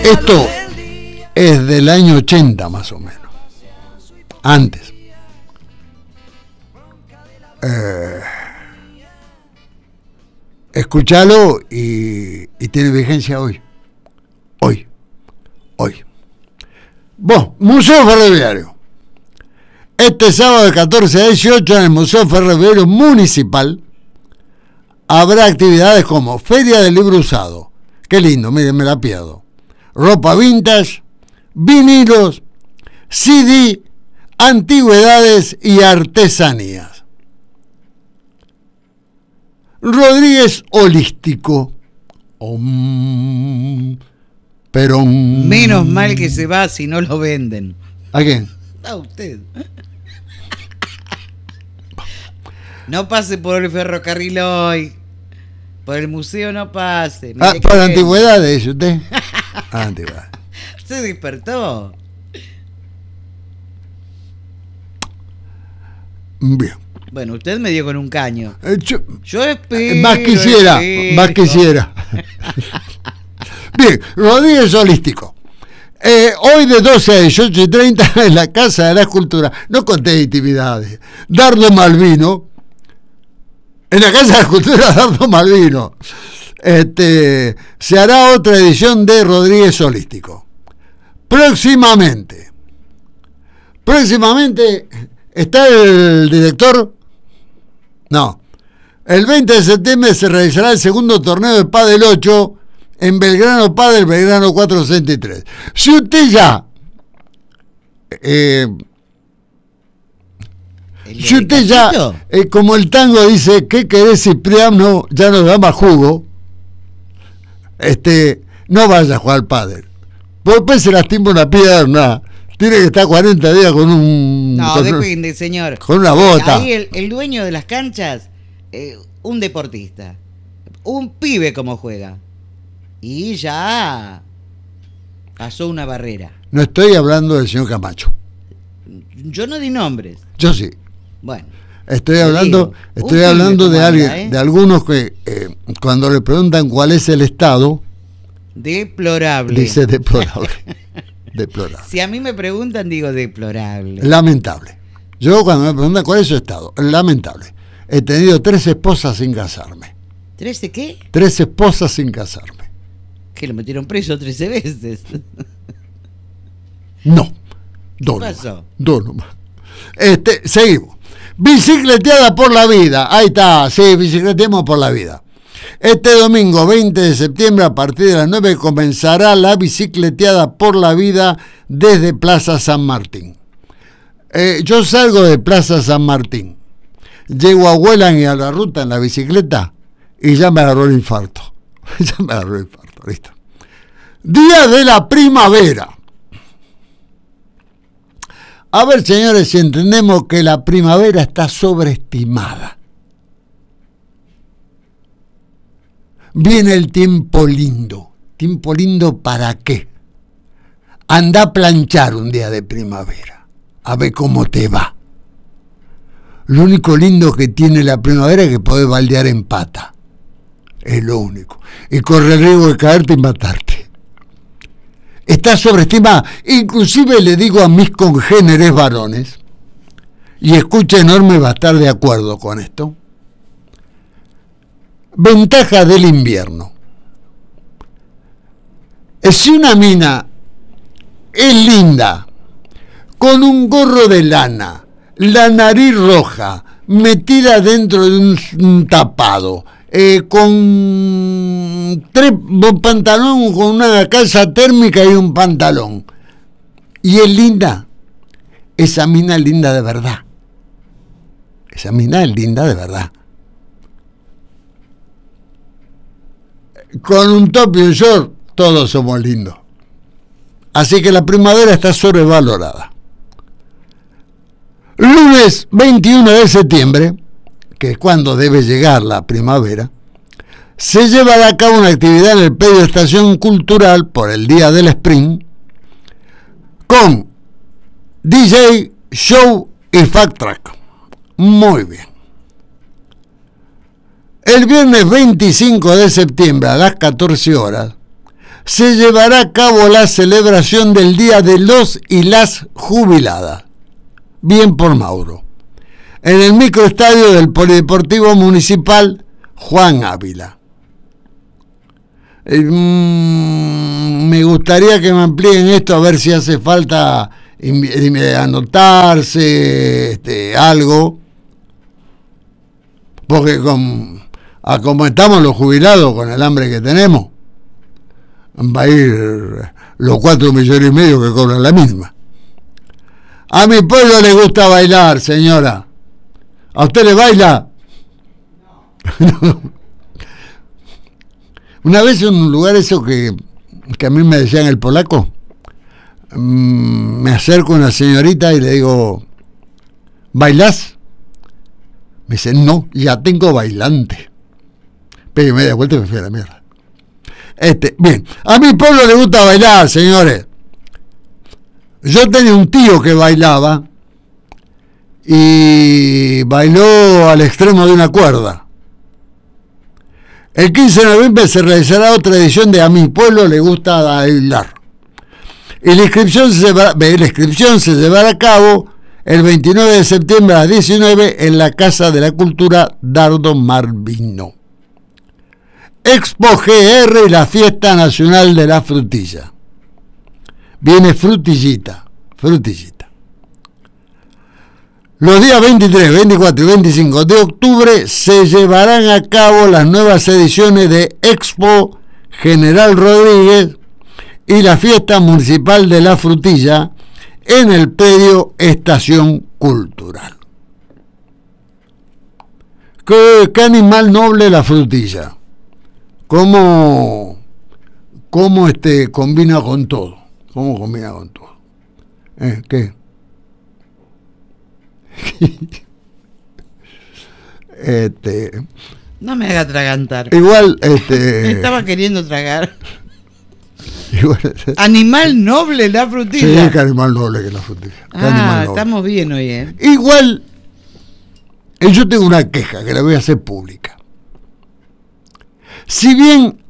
Esto es del año 80 más o menos. Antes. Escúchalo y tiene vigencia hoy. Hoy. Bueno, Museo Ferroviario. Este sábado de 14 a 18 en el Museo Ferroviario Municipal habrá actividades como Feria del Libro Usado. Qué lindo, miren, me la pierdo. Ropa vintage, vinilos, CD, antigüedades y artesanías. Rodríguez Holístico. Pero menos mal que se va si no lo venden. ¿A quién? A usted. No pase por el ferrocarril hoy. Por el museo no pase. Por antigüedades, usted. Antigüedades. Se despertó. Bien. Bueno, usted me dio con un caño. Yo espero. Más quisiera. Bien, Rodríguez Holístico. Hoy de 12 a 18:30 en la Casa de la Escultura. No conté intimidades. Dardo Malvino. En la Casa de la Escultura Dardo Malvino. Se hará otra edición de Rodríguez Holístico. Próximamente está el director. No. El 20 de septiembre se realizará el segundo torneo de Pádel 8 en Belgrano Pádel, Belgrano 463. Si usted ya como el tango dice, ¿qué querés, Cipriano? Ya no da más jugo. No vaya a jugar al pádel. Después se lastima una pierna. Tiene que estar 40 días con un... No, depende, señor. Con una bota. Ahí el dueño de las canchas, un deportista, un pibe como juega. Y ya pasó una barrera. No estoy hablando del señor Camacho. Yo no di nombres. Yo sí. Bueno. Estoy hablando de alguien, de algunos que cuando le preguntan cuál es el estado, deplorable. Dice deplorable. Deplorable. Si a mí me preguntan, digo deplorable. Lamentable. Yo cuando me preguntan cuál es su estado, lamentable. He tenido 3 esposas sin casarme. ¿13 qué? 3 esposas sin casarme. ¿Que lo metieron preso 13 veces? No. ¿Qué pasó? Dos nomás. Seguimos. Bicicleteada por la vida. Ahí está, sí, bicicleteemos por la vida. Este domingo 20 de septiembre a partir de las 9 comenzará la bicicleteada por la vida desde Plaza San Martín. Yo salgo de Plaza San Martín, llego a Huelan y a la ruta en la bicicleta y ya me agarró el infarto. Listo. Día de la primavera. A ver, señores, si entendemos que la primavera está sobreestimada. Viene el tiempo lindo. ¿Tiempo lindo para qué? Anda a planchar un día de primavera. A ver cómo te va. Lo único lindo que tiene la primavera es que podés baldear en pata. Es lo único. Y corre el riesgo de caerte y matarte. Está sobreestimada. Inclusive le digo a mis congéneres varones, y escucha enorme, va a estar de acuerdo con esto. Ventaja del invierno. Si una mina es linda, con un gorro de lana, la nariz roja, metida dentro de un tapado, con 3 pantalones, con una calza térmica y un pantalón, y es linda, esa mina es linda de verdad. Esa mina es linda de verdad. Con un top y un short, todos somos lindos. Así que la primavera está sobrevalorada. Lunes 21 de septiembre, que es cuando debe llegar la primavera, se llevará a cabo una actividad en el predio de Estación Cultural por el Día del Sprint, con DJ, show y fact track. Muy bien. El viernes 25 de septiembre a las 14 horas se llevará a cabo la celebración del Día de los y las Jubiladas. Bien por Mauro. En el microestadio del Polideportivo Municipal Juan Ávila. Me gustaría que me amplíen esto, a ver si hace falta anotarse algo, porque como estamos los jubilados con el hambre que tenemos, va a ir los 4,5 millones que cobran la misma. A mi pueblo le gusta bailar, señora. ¿A usted le baila? No. Una vez en un lugar eso que a mí me decían el polaco, me acerco a una señorita y le digo, ¿bailás? Me dice, no, ya tengo bailante. Pegué media vuelta y me fui a la mierda. Bien, a mi pueblo le gusta bailar, señores. Yo tenía un tío que bailaba y bailó al extremo de una cuerda. El 15 de noviembre se realizará otra edición de A mi pueblo le gusta bailar. Y la inscripción se llevará a cabo el 29 de septiembre a las 19 en la Casa de la Cultura Dardo Marvino. Expo GR y la Fiesta Nacional de la Frutilla. Viene frutillita. Los días 23, 24 y 25 de octubre se llevarán a cabo las nuevas ediciones de Expo General Rodríguez y la Fiesta Municipal de la Frutilla en el predio Estación Cultural. ¿Qué animal noble la frutilla? ¿Cómo combina con todo? ¿Cómo combina con todo? ¿Qué? No me haga atragantar. Igual, me estaba queriendo tragar. Igual, Animal noble la frutilla. Sí, que animal noble que la frutilla. Estamos bien hoy, ¿eh? Igual, yo tengo una queja que la voy a hacer pública. Si bien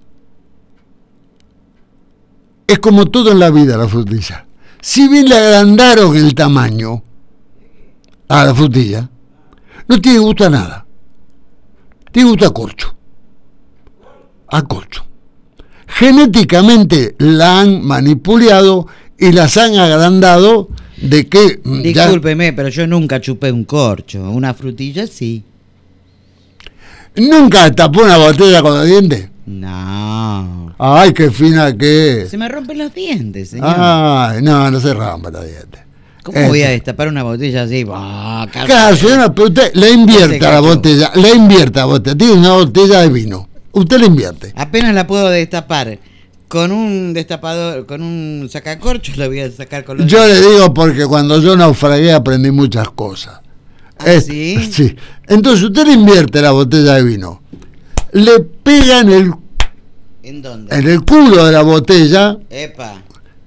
es como todo en la vida la frutilla, si bien le agrandaron el tamaño a la frutilla, no tiene gusto a nada. Tiene gusto a corcho. A corcho. Genéticamente la han manipulado y las han agrandado de que... Discúlpeme, pero yo nunca chupé un corcho. Una frutilla sí. ¿Nunca tapó una botella con los dientes? No. Ay, qué fina que es. Se me rompen los dientes, señor. Ay, no se rompen los dientes. ¿Cómo voy a destapar una botella así? Claro, señora, pero usted le invierta la botella. Tiene una botella de vino. Usted le invierte. Apenas la puedo destapar con un destapador, con un sacacorcho, la voy a sacar con los... Yo le digo porque cuando yo naufragué aprendí muchas cosas. ¿Sí? Sí. Entonces usted le invierte la botella de vino. Le pega ¿En dónde? En el culo de la botella. Epa.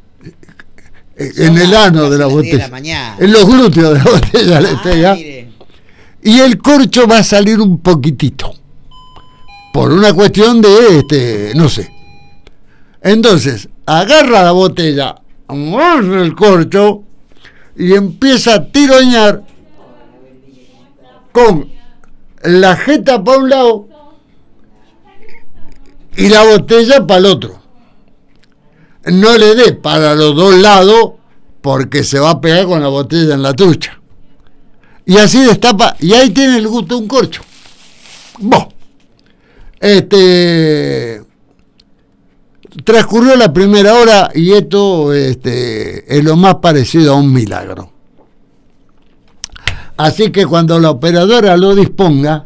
En el ano de la botella. En los glúteos de la botella le pega. Mire. Y el corcho va a salir un poquitito. Por una cuestión de no sé. Entonces, agarra la botella, amarra el corcho y empieza a tiroñar con la jeta para un lado y la botella para el otro. No le dé para los dos lados porque se va a pegar con la botella en la trucha. Y así destapa, y ahí tiene el gusto de un corcho. Transcurrió la primera hora y esto es lo más parecido a un milagro. Así que cuando la operadora lo disponga,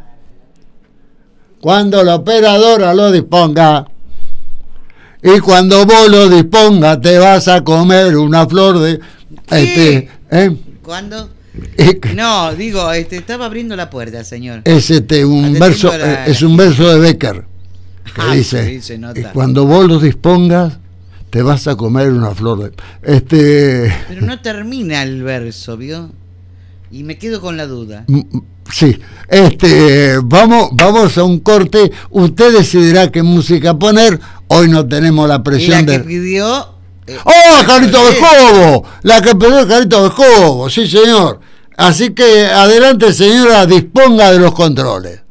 y cuando vos lo dispongas, te vas a comer una flor de... ¿Cuándo? No, digo, estaba abriendo la puerta, señor. Es un verso de Becker que dice cuando vos lo dispongas, te vas a comer una flor de... Pero no termina el verso, ¿vio? Y me quedo con la duda. Sí, vamos a un corte. Usted decidirá qué música poner Hoy no tenemos la Y presión la que de... pidió... ¡Oh, Carito Vescovo! La que pidió Carito Vescovo, sí señor. Así que adelante señora, disponga de los controles.